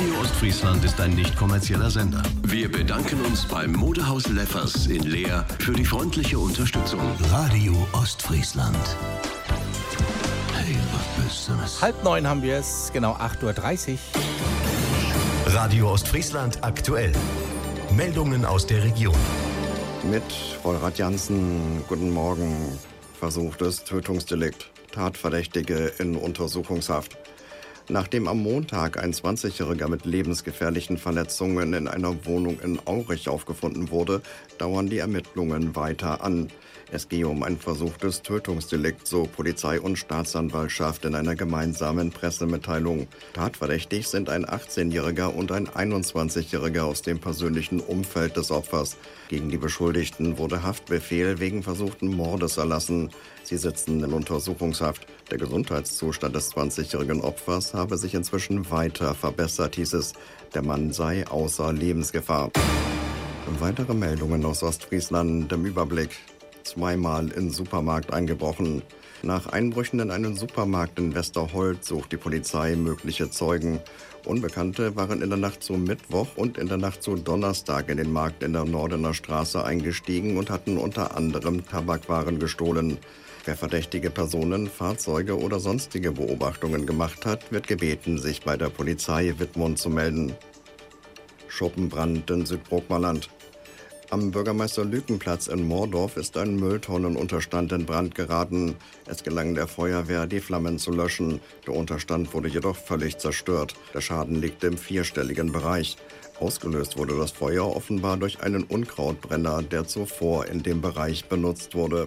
Radio Ostfriesland ist ein nicht kommerzieller Sender. Wir bedanken uns beim Modehaus Leffers in Leer für die freundliche Unterstützung. Radio Ostfriesland. Hey, was Besseres. 8:30 haben wir es, genau 8:30 Uhr. Radio Ostfriesland aktuell. Meldungen aus der Region. Mit Volrad Jansen, guten Morgen. Versuchtes Tötungsdelikt. Tatverdächtige in Untersuchungshaft. Nachdem am Montag ein 20-Jähriger mit lebensgefährlichen Verletzungen in einer Wohnung in Aurich aufgefunden wurde, dauern die Ermittlungen weiter an. Es gehe um ein versuchtes Tötungsdelikt, so Polizei und Staatsanwaltschaft in einer gemeinsamen Pressemitteilung. Tatverdächtig sind ein 18-Jähriger und ein 21-Jähriger aus dem persönlichen Umfeld des Opfers. Gegen die Beschuldigten wurde Haftbefehl wegen versuchten Mordes erlassen. Sie sitzen in Untersuchungshaft. Der Gesundheitszustand des 20-jährigen Opfers habe sich inzwischen weiter verbessert, hieß es. Der Mann sei außer Lebensgefahr. Weitere Meldungen aus Ostfriesland im Überblick. Zweimal in Supermarkt eingebrochen. Nach Einbrüchen in einen Supermarkt in Westerholt sucht die Polizei mögliche Zeugen. Unbekannte waren in der Nacht zu Mittwoch und in der Nacht zu Donnerstag in den Markt in der Nordener Straße eingestiegen und hatten unter anderem Tabakwaren gestohlen. Wer verdächtige Personen, Fahrzeuge oder sonstige Beobachtungen gemacht hat, wird gebeten, sich bei der Polizei Wittmund zu melden. Schuppenbrand in Südbrookmerland. Am Bürgermeister-Lüken-Platz in Moordorf ist ein Mülltonnenunterstand in Brand geraten. Es gelang der Feuerwehr, die Flammen zu löschen. Der Unterstand wurde jedoch völlig zerstört. Der Schaden liegt im vierstelligen Bereich. Ausgelöst wurde das Feuer offenbar durch einen Unkrautbrenner, der zuvor in dem Bereich benutzt wurde.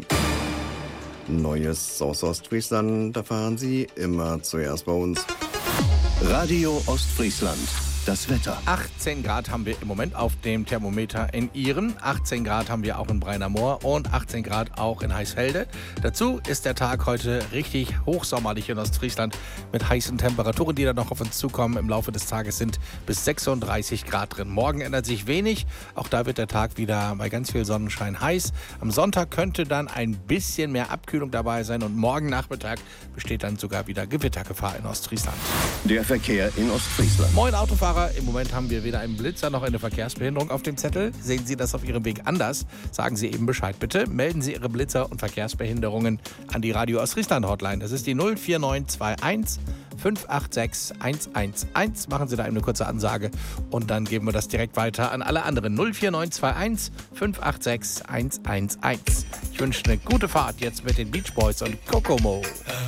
Neues aus Ostfriesland erfahren Sie immer zuerst bei uns. Radio Ostfriesland. Das Wetter. 18 Grad haben wir im Moment auf dem Thermometer in Ihren. 18 Grad haben wir auch in Breinermoor und 18 Grad auch in Heißfelde. Dazu ist der Tag heute richtig hochsommerlich in Ostfriesland mit heißen Temperaturen, die dann noch auf uns zukommen. Im Laufe des Tages sind bis 36 Grad drin. Morgen ändert sich wenig. Auch da wird der Tag wieder bei ganz viel Sonnenschein heiß. Am Sonntag könnte dann ein bisschen mehr Abkühlung dabei sein und morgen Nachmittag besteht dann sogar wieder Gewittergefahr in Ostfriesland. Der Verkehr in Ostfriesland. Moin Autofahrer. Im Moment haben wir weder einen Blitzer noch eine Verkehrsbehinderung auf dem Zettel. Sehen Sie das auf Ihrem Weg anders? Sagen Sie eben Bescheid bitte. Melden Sie Ihre Blitzer und Verkehrsbehinderungen an die Radio Ostfriesland Hotline. Das ist die 04921 586 111. Machen Sie da eine kurze Ansage und dann geben wir das direkt weiter an alle anderen. 04921 586 111. Ich wünsche eine gute Fahrt jetzt mit den Beach Boys und Kokomo.